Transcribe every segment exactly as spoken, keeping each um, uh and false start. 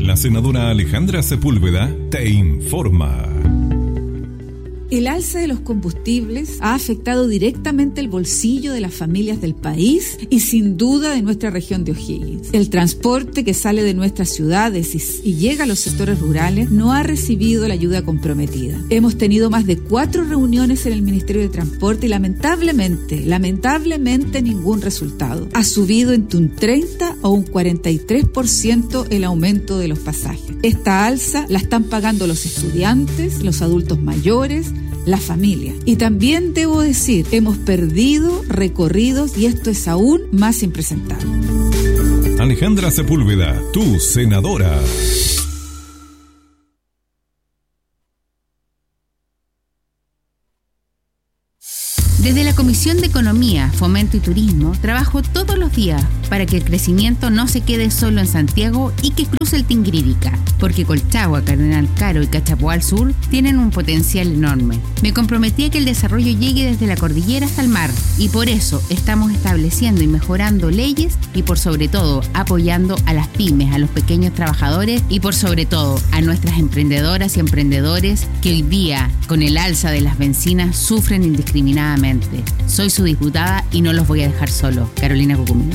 La senadora Alejandra Sepúlveda te informa. El alza de los combustibles ha afectado directamente el bolsillo de las familias del país y sin duda de nuestra región de O'Higgins. El transporte que sale de nuestras ciudades y, y llega a los sectores rurales no ha recibido la ayuda comprometida. Hemos tenido más de cuatro reuniones en el Ministerio de Transporte y lamentablemente, lamentablemente ningún resultado. Ha subido entre un treinta o un cuarenta y tres por ciento el aumento de los pasajes. Esta alza la están pagando los estudiantes, los adultos mayores, la familia. Y también debo decir, hemos perdido recorridos y esto es aún más impresentable. Alejandra Sepúlveda, tu senadora. Desde la Comisión de Economía, Fomento y Turismo, trabajo todos los días para que el crecimiento no se quede solo en Santiago y que cruce el Tingrírica, porque Colchagua, Cardenal Caro y Cachapoal al sur tienen un potencial enorme. Me comprometí a que el desarrollo llegue desde la cordillera hasta el mar y por eso estamos estableciendo y mejorando leyes y por sobre todo apoyando a las pymes, a los pequeños trabajadores y por sobre todo a nuestras emprendedoras y emprendedores que hoy día, con el alza de las bencinas, sufren indiscriminadamente. Soy su diputada y no los voy a dejar solo. Carolina Cucumínez.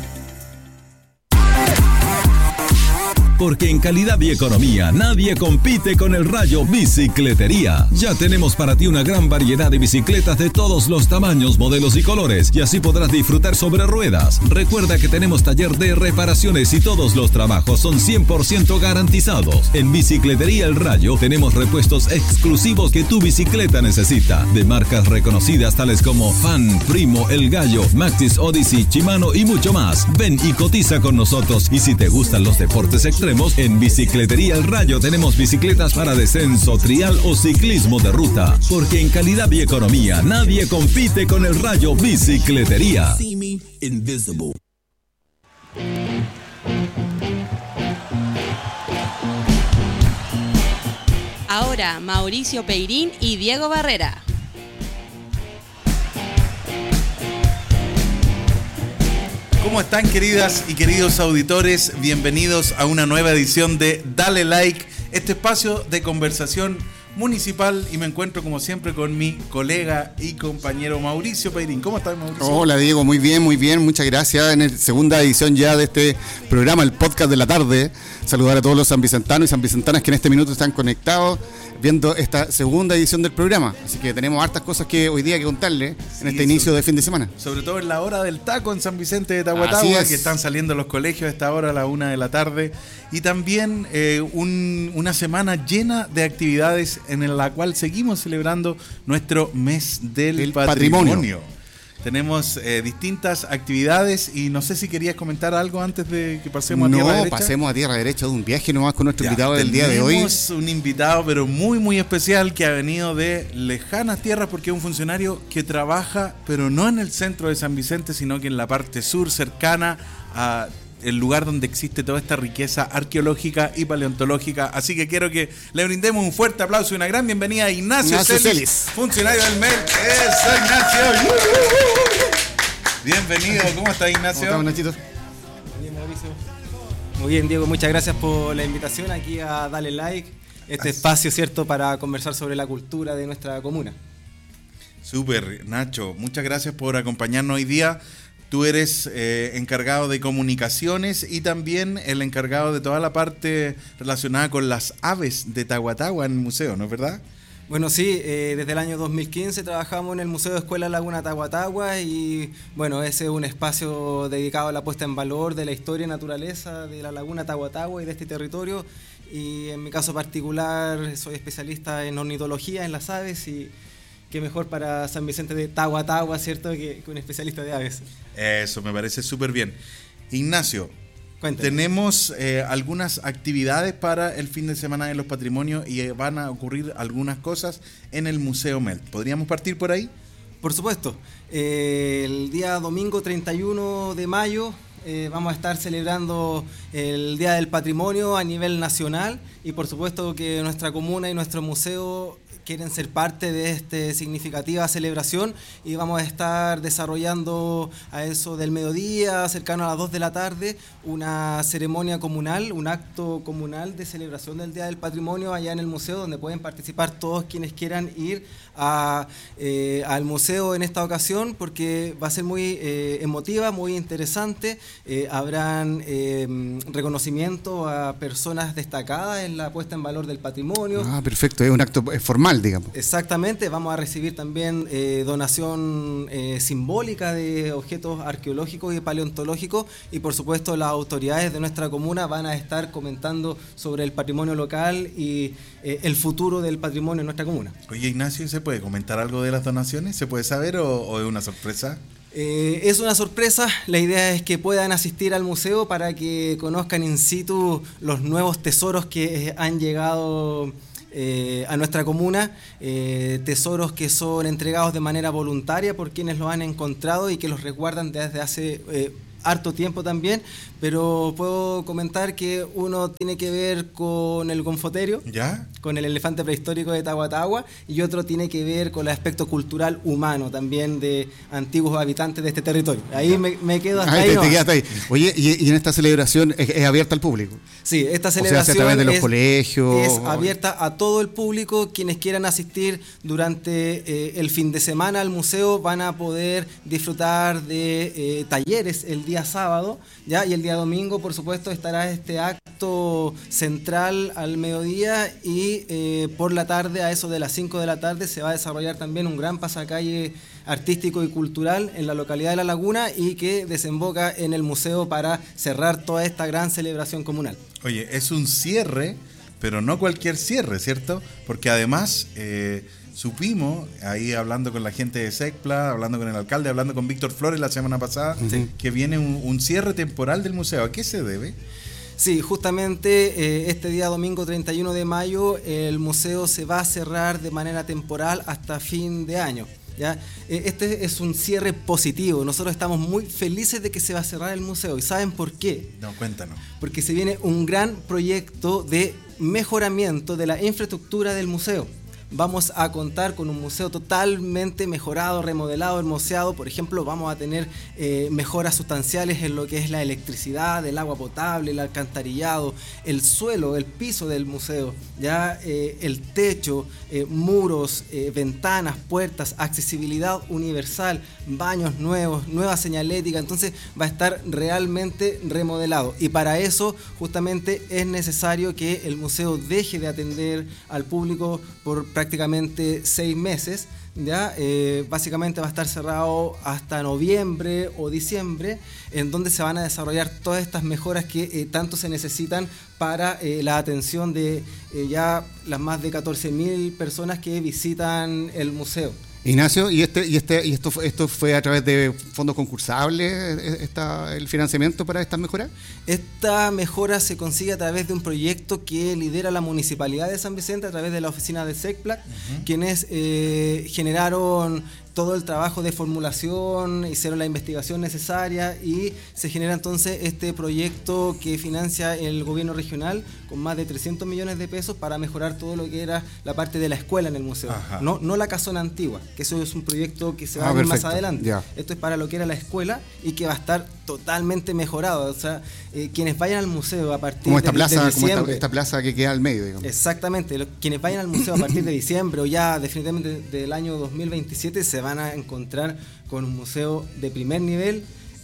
Porque en calidad y economía nadie compite con el Rayo Bicicletería. Ya tenemos para ti una gran variedad de bicicletas de todos los tamaños, modelos y colores, y así podrás disfrutar sobre ruedas. Recuerda que tenemos taller de reparaciones y todos los trabajos son cien por ciento garantizados. En Bicicletería El Rayo tenemos repuestos exclusivos que tu bicicleta necesita, de marcas reconocidas tales como Fan, Primo, El Gallo, Maxxis, Odyssey, Shimano y mucho más. Ven y cotiza con nosotros, y si te gustan los deportes extremos, en Bicicletería El Rayo tenemos bicicletas para descenso, trial o ciclismo de ruta. Porque en calidad y economía nadie compite con el Rayo Bicicletería. Ahora Mauricio Peirín y Diego Barrera. ¿Cómo están, queridas y queridos auditores? Bienvenidos a una nueva edición de Dale Like, este espacio de conversación municipal, y me encuentro como siempre con mi colega y compañero Mauricio Peirín. ¿Cómo estás, Mauricio? Hola, Diego, muy bien, muy bien, muchas gracias. En la segunda edición ya de este programa, el podcast de la tarde. Saludar a todos los sanvicentanos y sanvicentanas que en este minuto están conectados viendo esta segunda edición del programa. Así que tenemos hartas cosas que hoy día que contarles en sí, este inicio sobre, de fin de semana. Sobre todo en la hora del taco en San Vicente de Tahuatahua, que están saliendo los colegios a esta hora, a la una de la tarde. Y también eh, un, una semana llena de actividades en la cual seguimos celebrando nuestro mes del el patrimonio. patrimonio. Tenemos eh, distintas actividades y no sé si querías comentar algo antes de que pasemos a no, tierra derecha. No, pasemos a tierra derecha de un viaje nomás con nuestro ya, invitado del día de hoy. Tenemos un invitado pero muy muy especial que ha venido de lejanas tierras porque es un funcionario que trabaja pero no en el centro de San Vicente, sino que en la parte sur, cercana a el lugar donde existe toda esta riqueza arqueológica y paleontológica. Así que quiero que le brindemos un fuerte aplauso y una gran bienvenida a Ignacio, Ignacio Celis, Celis, funcionario del M E L. ¡Eso, Ignacio! Bienvenido, ¿cómo estás, Ignacio? ¿Cómo estás, Nachito? Bien, Mauricio. Muy bien, Diego, muchas gracias por la invitación aquí a Dale Like, este Así. espacio, ¿cierto?, para conversar sobre la cultura de nuestra comuna. Súper, Nacho, muchas gracias por acompañarnos hoy día. Tú eres eh, encargado de comunicaciones y también el encargado de toda la parte relacionada con las aves de Tahuatahua en el museo, ¿no es verdad? Bueno, sí, eh, desde el año dos mil quince trabajamos en el Museo de Escuela Laguna Tahuatahua y bueno, ese es un espacio dedicado a la puesta en valor de la historia y naturaleza de la Laguna Tahuatahua y de este territorio, y en mi caso particular soy especialista en ornitología, en las aves, y qué mejor para San Vicente de Tahuatahua, ¿cierto?, que, que un especialista de aves. Eso me parece súper bien. Ignacio, Cuéntame. Tenemos eh, algunas actividades para el fin de semana de los patrimonios y eh, van a ocurrir algunas cosas en el Museo M E L. ¿Podríamos partir por ahí? Por supuesto. Eh, el día domingo treinta y uno de mayo eh, vamos a estar celebrando el Día del Patrimonio a nivel nacional y por supuesto que nuestra comuna y nuestro museo quieren ser parte de esta significativa celebración y vamos a estar desarrollando a eso del mediodía, cercano a las dos de la tarde, una ceremonia comunal, un acto comunal de celebración del Día del Patrimonio allá en el museo, donde pueden participar todos quienes quieran ir a, eh, al museo en esta ocasión, porque va a ser muy eh, emotiva, muy interesante. Eh, habrán eh, reconocimiento a personas destacadas en la puesta en valor del patrimonio. Ah, perfecto, es un acto formal, digamos. Exactamente, vamos a recibir también eh, donación eh, simbólica de objetos arqueológicos y paleontológicos y por supuesto las autoridades de nuestra comuna van a estar comentando sobre el patrimonio local y eh, el futuro del patrimonio en nuestra comuna. Oye, Ignacio, ¿se puede comentar algo de las donaciones? ¿Se puede saber o, o es una sorpresa? Eh, es una sorpresa, la idea es que puedan asistir al museo para que conozcan in situ los nuevos tesoros que han llegado Eh, a nuestra comuna, eh, tesoros que son entregados de manera voluntaria por quienes los han encontrado y que los resguardan desde hace eh, harto tiempo también, pero puedo comentar que uno tiene que ver con el gonfoterio, ¿ya? Con el elefante prehistórico de Tahuatahua, y otro tiene que ver con el aspecto cultural humano también de antiguos habitantes de este territorio. Ahí me, me quedo hasta ah, ahí. Te, te quedaste ahí. Oye, y, y en esta celebración es, es abierta al público. Sí, esta celebración o sea, a través de los es, colegios. es abierta a todo el público. Quienes quieran asistir durante eh, el fin de semana al museo van a poder disfrutar de eh, talleres el día sábado, ¿ya? Y el día domingo, por supuesto, estará este acto central al mediodía y eh, por la tarde, a eso de las cinco de la tarde, se va a desarrollar también un gran pasacalle artístico y cultural en la localidad de La Laguna y que desemboca en el museo para cerrar toda esta gran celebración comunal. Oye, es un cierre, pero no cualquier cierre, ¿cierto? Porque además eh, supimos, ahí hablando con la gente de SECPLA, hablando con el alcalde, hablando con Víctor Flores la semana pasada, sí, que viene un, un cierre temporal del museo. ¿A qué se debe? Sí, justamente eh, este día domingo treinta y uno de mayo el museo se va a cerrar de manera temporal hasta fin de año. ¿Ya? Este es un cierre positivo. Nosotros estamos muy felices de que se va a cerrar el museo. ¿Y saben por qué? No, cuéntanos. Porque se viene un gran proyecto de mejoramiento de la infraestructura del museo. Vamos a contar con un museo totalmente mejorado, remodelado, hermoseado. Por ejemplo, vamos a tener eh, mejoras sustanciales en lo que es la electricidad, el agua potable, el alcantarillado, el suelo, el piso del museo, ya eh, el techo, eh, muros, eh, ventanas, puertas, accesibilidad universal, baños nuevos, nueva señalética. Entonces va a estar realmente remodelado. Y para eso justamente es necesario que el museo deje de atender al público por prácticamente seis meses, ¿ya? Eh, básicamente va a estar cerrado hasta noviembre o diciembre, en donde se van a desarrollar todas estas mejoras que eh, tanto se necesitan para eh, la atención de eh, ya las más de catorce mil personas que visitan el museo. Ignacio, ¿y este y este y esto esto fue a través de fondos concursables esta, el financiamiento para estas mejoras? Esta mejora se consigue a través de un proyecto que lidera la Municipalidad de San Vicente a través de la oficina de SECPLA, uh-huh, quienes eh, generaron todo el trabajo de formulación, hicieron la investigación necesaria y se genera entonces este proyecto que financia el gobierno regional con más de trescientos millones de pesos para mejorar todo lo que era la parte de la escuela en el museo. No, no la casona antigua, que eso es un proyecto que se va ah, a ver más adelante. Ya. Esto es para lo que era la escuela y que va a estar totalmente mejorado. O sea, eh, quienes vayan al museo a partir como esta de, plaza, de diciembre. Como esta, esta plaza que queda al medio, digamos. Exactamente. Lo, quienes vayan al museo a partir de diciembre o ya definitivamente del año dos mil veintisiete se van a encontrar con un museo de primer nivel,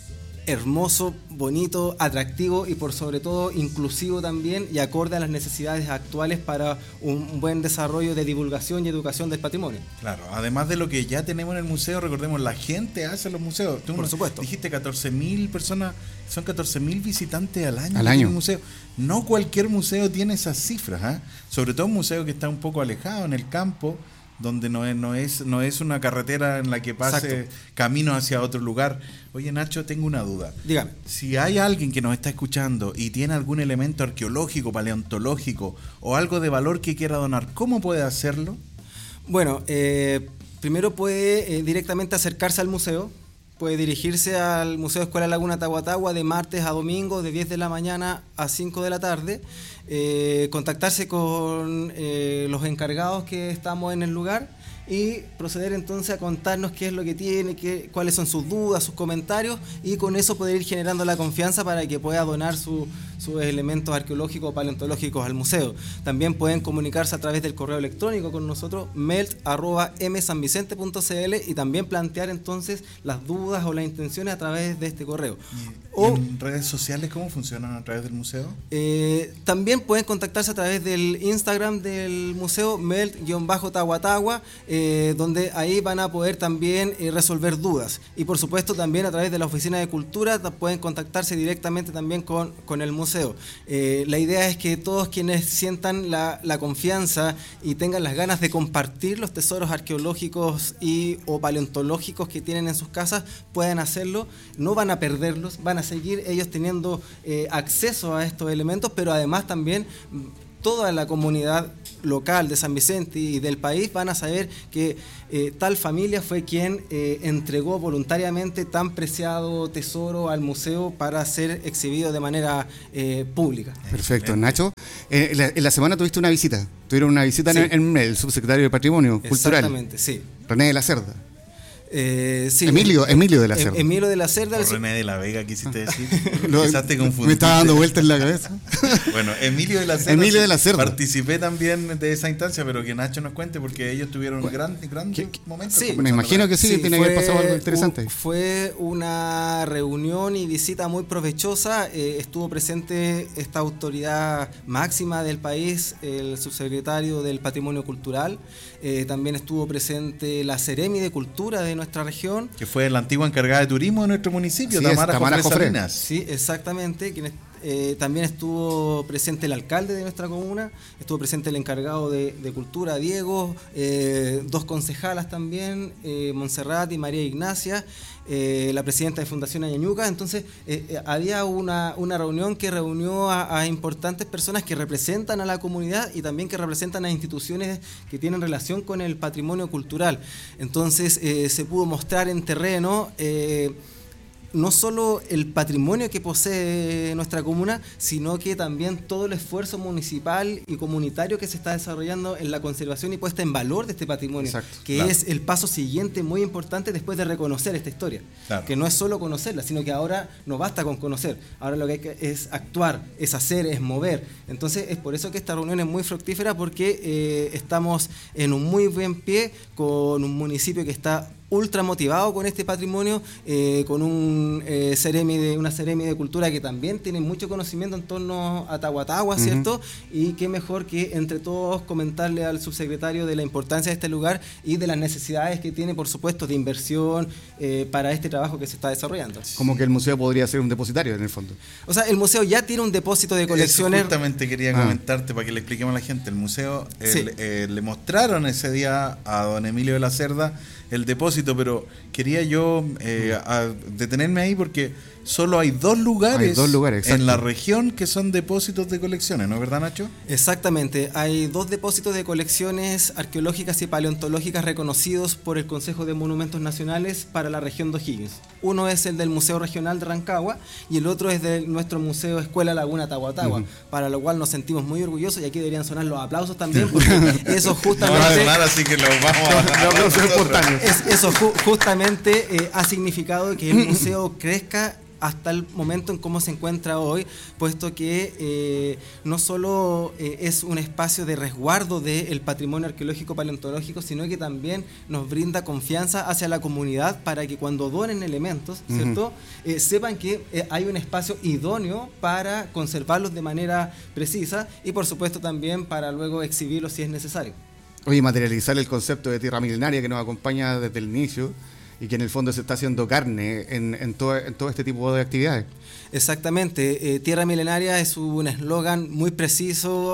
hermoso, bonito, atractivo y por sobre todo inclusivo también y acorde a las necesidades actuales para un buen desarrollo de divulgación y educación del patrimonio. Claro, además de lo que ya tenemos en el museo, recordemos, la gente hace los museos. Tú por supuesto. Dijiste catorce mil personas, son catorce mil visitantes al año al año. En el museo. No cualquier museo tiene esas cifras, ¿eh? Sobre todo un museo que está un poco alejado en el campo, donde no es, no es, no es una carretera en la que pase Exacto. camino hacia otro lugar. Oye, Nacho, tengo una duda. Dígame. Si hay alguien que nos está escuchando y tiene algún elemento arqueológico, paleontológico o algo de valor que quiera donar, ¿cómo puede hacerlo? Bueno, eh, primero puede eh, directamente acercarse al museo, puede dirigirse al Museo Escuela Laguna Tahuatahua de martes a domingo, de diez de la mañana a cinco de la tarde, eh, contactarse con eh, los encargados que estamos en el lugar y proceder entonces a contarnos qué es lo que tiene, qué, cuáles son sus dudas, sus comentarios, y con eso poder ir generando la confianza para que pueda donar su, sus elementos arqueológicos o paleontológicos al museo. También pueden comunicarse a través del correo electrónico con nosotros, melt arroba m san vicente punto c l, y también plantear entonces las dudas o las intenciones a través de este correo. ¿Y, o, y en redes sociales cómo funcionan a través del museo? Eh, también pueden contactarse a través del Instagram del museo, melt-tahuatahua, eh, donde ahí van a poder también eh, resolver dudas. Y por supuesto también a través de la Oficina de Cultura pueden contactarse directamente también con, con el museo. Eh, la idea es que todos quienes sientan la, la confianza y tengan las ganas de compartir los tesoros arqueológicos y o paleontológicos que tienen en sus casas puedan hacerlo. No van a perderlos, van a seguir ellos teniendo eh, acceso a estos elementos, pero además también toda la comunidad local de San Vicente y del país van a saber que eh, tal familia fue quien eh, entregó voluntariamente tan preciado tesoro al museo para ser exhibido de manera eh, pública. Perfecto. Nacho, eh, en, la, en la semana tuviste una visita, tuvieron una visita sí. en, en el subsecretario de Patrimonio Cultural. Exactamente, sí. René de la Cerda. Eh, sí. Emilio, Emilio de la Cerda. Emilio de la Cerda. O René de la Vega, quisiste decir. Lo, Quizás te confundiste. Me estaba dando vueltas en la cabeza. Bueno, Emilio de la Cerda. Emilio de la Cerda. Participé también de esa instancia, pero que Nacho nos cuente porque ellos tuvieron un gran, gran momento. Sí, me imagino que sí, sí tiene que haber pasado algo interesante. Un, fue una reunión y visita muy provechosa. Eh, estuvo presente esta autoridad máxima del país, el subsecretario del Patrimonio Cultural. Eh, también estuvo presente la Seremi de Cultura de nuestra región, que fue la antigua encargada de turismo de nuestro municipio, sí, Tamara, Tamara Jofre Salinas. Sí, exactamente. Quien, eh, también estuvo presente el alcalde de nuestra comuna, estuvo presente el encargado de, de Cultura, Diego, eh, dos concejalas también, eh, Montserrat y María Ignacia, eh, la presidenta de Fundación Añañuca. Entonces, eh, eh, había una, una reunión que reunió a, a importantes personas que representan a la comunidad y también que representan a instituciones que tienen relación con el patrimonio cultural. Entonces, eh, se pudo mostrar en terreno eh, no solo el patrimonio que posee nuestra comuna, sino que también todo el esfuerzo municipal y comunitario que se está desarrollando en la conservación y puesta en valor de este patrimonio. Exacto, que claro. es el paso siguiente muy importante después de reconocer esta historia. Claro. Que no es solo conocerla, sino que ahora no basta con conocer, ahora lo que hay que es actuar, es hacer, es mover. Entonces es por eso que esta reunión es muy fructífera, porque eh, estamos en un muy buen pie con un municipio que está ultra motivado con este patrimonio, eh, con un eh, Seremi de, una Seremi de Cultura que también tiene mucho conocimiento en torno a Tahuatahua, ¿cierto? Uh-huh. Y qué mejor que entre todos comentarle al subsecretario de la importancia de este lugar y de las necesidades que tiene, por supuesto, de inversión eh, para este trabajo que se está desarrollando. Como que el museo podría ser un depositario en el fondo. O sea, el museo ya tiene un depósito de colecciones. Eso justamente quería ah. comentarte para que le expliquemos a la gente. El museo eh, sí. eh, le mostraron ese día a don Emilio de la Cerda el depósito, pero quería yo eh, a detenerme ahí porque solo hay dos lugares, hay dos lugares en la región que son depósitos de colecciones, ¿no es verdad, Nacho? Exactamente, hay dos depósitos de colecciones arqueológicas y paleontológicas reconocidos por el Consejo de Monumentos Nacionales para la región de O'Higgins. Uno es el del Museo Regional de Rancagua y el otro es de nuestro Museo Escuela Laguna Tahuatahua, uh-huh. para lo cual nos sentimos muy orgullosos, y aquí deberían sonar los aplausos también, porque eso justamente... No va a sonar, así que los vamos a... Los aplausos espontáneos. Es, eso ju- justamente eh, ha significado que el museo crezca hasta el momento en cómo se encuentra hoy, puesto que eh, no solo eh, es un espacio de resguardo del patrimonio arqueológico paleontológico, sino que también nos brinda confianza hacia la comunidad para que cuando donen elementos, uh-huh. ¿cierto? Eh, sepan que eh, hay un espacio idóneo para conservarlos de manera precisa y por supuesto también para luego exhibirlos si es necesario. Oye, materializar el concepto de tierra milenaria que nos acompaña desde el inicio y que en el fondo se está haciendo carne en, en, todo, en todo este tipo de actividades. Exactamente. Eh, tierra milenaria es un eslogan muy preciso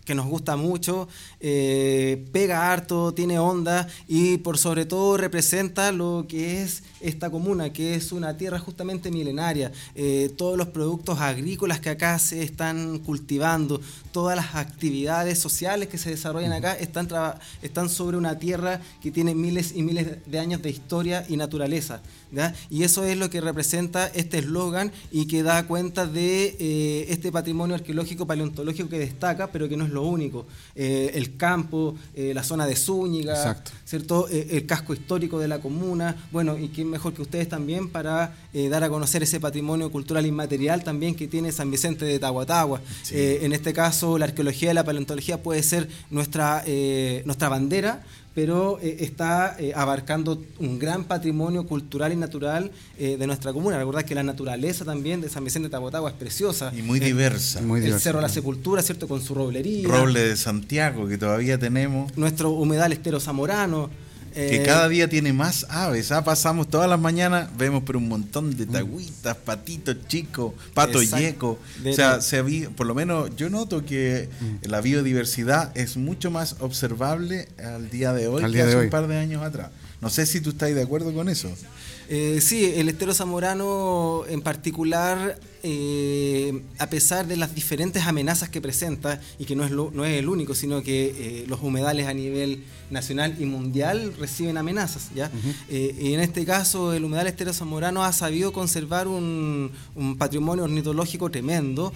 que nos gusta mucho, eh, pega harto, tiene onda y por sobre todo representa lo que es esta comuna, que es una tierra justamente milenaria. Eh, todos los productos agrícolas que acá se están cultivando, todas las actividades sociales que se desarrollan acá están, están sobre una tierra que tiene miles y miles de años de historia y naturaleza, ¿ya? Y eso es lo que representa este eslogan y que da cuenta de eh, este patrimonio arqueológico paleontológico que destaca, pero que no es lo único. Eh, el campo, eh, la zona de Zúñiga, exacto, ¿cierto? Eh, el casco histórico de la comuna, bueno, y quién mejor que ustedes también para eh, dar a conocer ese patrimonio cultural inmaterial también que tiene San Vicente de Tahuatahua. Sí. Eh, en este caso, la arqueología y la paleontología puede ser nuestra, eh, nuestra bandera, pero eh, está eh, abarcando un gran patrimonio cultural y natural eh, de nuestra comuna. La verdad es que la naturaleza también de San Vicente de Tahuatahua es preciosa. Y muy diversa. Eh, muy el diversa. Cerro de la Sepultura, ¿cierto? Con su roblería. Roble de Santiago, que todavía tenemos. Nuestro humedal estero zamorano. Que eh, cada día tiene más aves. ¿ah? Pasamos todas las mañanas, vemos pero un montón de tagüitas, patitos chicos, pato yeco. O sea, se vi, por lo menos yo noto que mm. la biodiversidad es mucho más observable al día de hoy al que hace de un par de años atrás. No sé si tú estás de acuerdo con eso. Eh, sí, el estero zamorano en particular, eh, a pesar de las diferentes amenazas que presenta, y que no es, lo, no es el único, sino que eh, los humedales a nivel nacional y mundial reciben amenazas, ¿ya? Uh-huh. Eh, y en este caso el humedal estero zamorano ha sabido conservar un, un patrimonio ornitológico tremendo.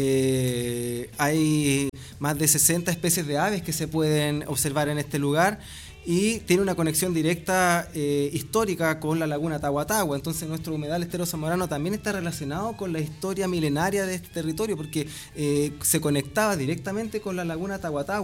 Eh, hay más de sesenta especies de aves que se pueden observar en este lugar. Y tiene una conexión directa eh, histórica con la laguna Tahuatahua. Entonces nuestro humedal estero zamorano también está relacionado con la historia milenaria de este territorio, porque eh, se conectaba directamente con la laguna Tahuatahua.